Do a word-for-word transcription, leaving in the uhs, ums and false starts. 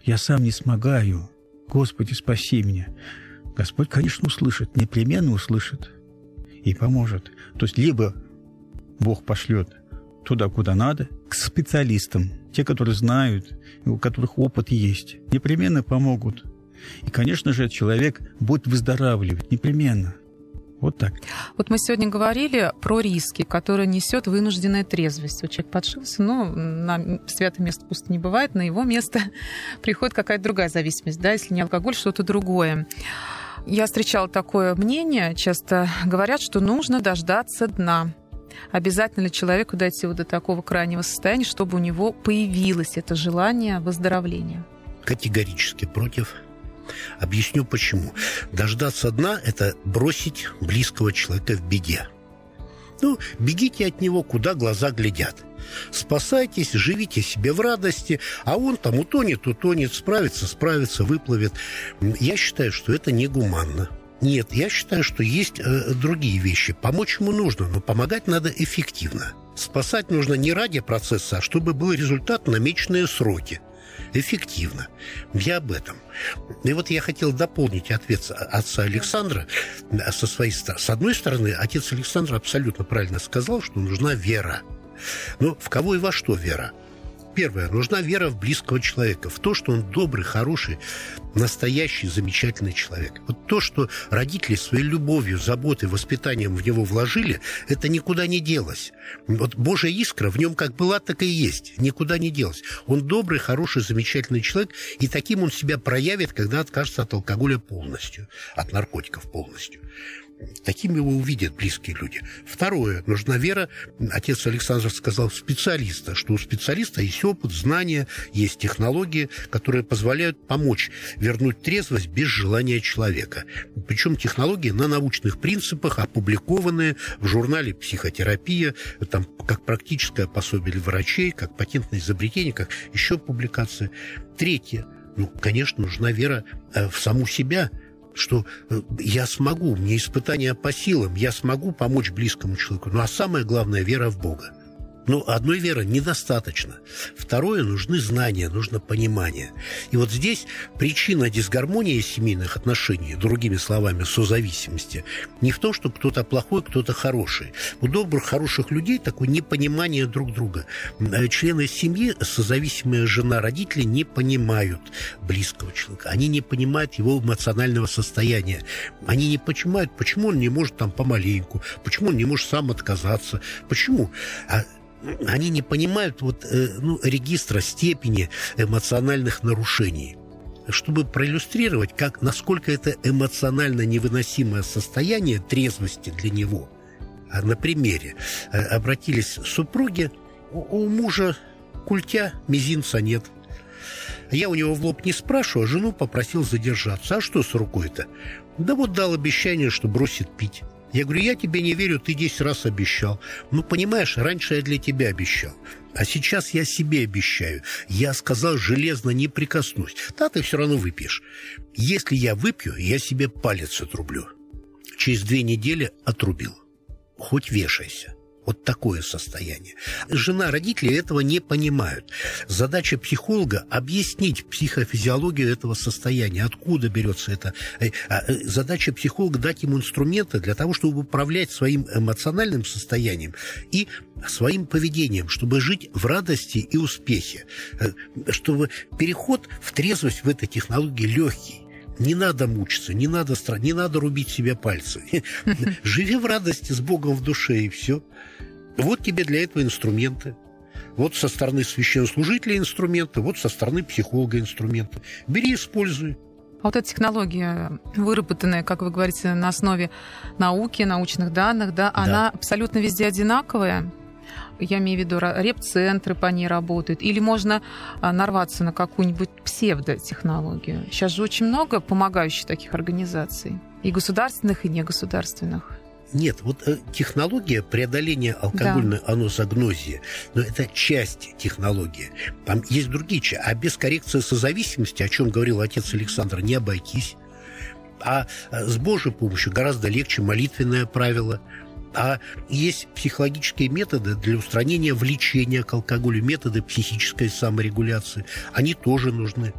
я сам не смогаю, Господи, спаси меня. Господь, конечно, услышит, непременно услышит и поможет. То есть либо Бог пошлет туда, куда надо, к специалистам, те, которые знают, у которых опыт есть, непременно помогут. И, конечно же, человек будет выздоравливать, непременно. Вот так. Вот мы сегодня говорили про риски, которые несет вынужденная трезвость. Вот человек подшился, ну, на святое место пусто не бывает, на его место приходит какая-то другая зависимость, да, если не алкоголь, что-то другое. Я встречала такое мнение, часто говорят, что нужно дождаться дна. Обязательно ли человеку дойти вот до такого крайнего состояния, чтобы у него появилось это желание выздоровления? Категорически против. Объясню почему. Дождаться дна – это бросить близкого человека в беде. Ну, бегите от него, куда глаза глядят. Спасайтесь, живите себе в радости, а он там утонет, утонет, справится, справится, выплывет. Я считаю, что это негуманно. Нет, я считаю, что есть э, другие вещи. Помочь ему нужно, но помогать надо эффективно. Спасать нужно не ради процесса, а чтобы был результат в намеченные сроки. Эффективно. Я об этом. И вот я хотел дополнить ответ отца Александра со своей стороны. С одной стороны, отец Александр абсолютно правильно сказал, что нужна вера. Но в кого и во что вера? Первое. Нужна вера в близкого человека, в то, что он добрый, хороший, настоящий, замечательный человек. Вот то, что родители своей любовью, заботой, воспитанием в него вложили, это никуда не делось. Вот Божья искра в нем как была, так и есть. Никуда не делась. Он добрый, хороший, замечательный человек, и таким он себя проявит, когда откажется от алкоголя полностью, от наркотиков полностью. Таким его увидят близкие люди. Второе. Нужна вера, отец Александр сказал, в специалиста, что у специалиста есть опыт, знания, есть технологии, которые позволяют помочь вернуть трезвость без желания человека. Причем технологии на научных принципах, опубликованные в журнале «Психотерапия», там, как практическое пособие для врачей, как патентное изобретение, как еще публикации. Третье. Ну, конечно, нужна вера в саму себя, что я смогу, мне испытания по силам, я смогу помочь близкому человеку. Ну, а самое главное – вера в Бога. Но одной веры недостаточно. Второе – нужны знания, нужно понимание. И вот здесь причина дисгармонии семейных отношений, другими словами, созависимости, не в том, что кто-то плохой, кто-то хороший. У добрых, хороших людей такое непонимание друг друга. Члены семьи, созависимая жена, родители не понимают близкого человека. Они не понимают его эмоционального состояния. Они не понимают, почему он не может там помаленьку, почему он не может сам отказаться. Почему? А они не понимают вот, э, ну, регистра степени эмоциональных нарушений. Чтобы проиллюстрировать, как, насколько это эмоционально невыносимое состояние трезвости для него, на примере э, обратились супруги, у, у мужа культя, мизинца нет. Я у него в лоб не спрашиваю, а жену попросил задержаться. А что с рукой-то? Да вот дал обещание, что бросит пить. Я говорю, я тебе не верю, ты десять раз обещал. Ну, понимаешь, раньше я для тебя обещал, а сейчас я себе обещаю. Я сказал, железно не прикоснусь. Да, ты все равно выпьешь. Если я выпью, я себе палец отрублю. Через две недели отрубил. Хоть вешайся. Вот такое состояние. Жена, родители этого не понимают. Задача психолога – объяснить психофизиологию этого состояния, откуда берется это. Задача психолога – дать ему инструменты для того, чтобы управлять своим эмоциональным состоянием и своим поведением, чтобы жить в радости и успехе, чтобы переход в трезвость в этой технологии легкий. Не надо мучиться, не надо, стра... не надо рубить себе пальцы. Живи в радости с Богом в душе, и все. Вот тебе для этого инструменты. Вот со стороны священнослужителя инструменты, вот со стороны психолога инструменты. Бери, используй. А вот эта технология, выработанная, как вы говорите, на основе науки, научных данных, да, да. Она абсолютно везде одинаковая? Я имею в виду, реп-центры по ней работают. Или можно нарваться на какую-нибудь псевдотехнологию? Сейчас же очень много помогающих таких организаций. И государственных, и негосударственных. Нет, вот э, технология преодоления алкогольной да. анозагнозии, но это часть технологии. Там есть другие части. А без коррекции созависимости, о чем говорил отец Александр, не обойтись. А с Божьей помощью гораздо легче молитвенное правило. А есть психологические методы для устранения влечения к алкоголю, методы психической саморегуляции. Они тоже нужны.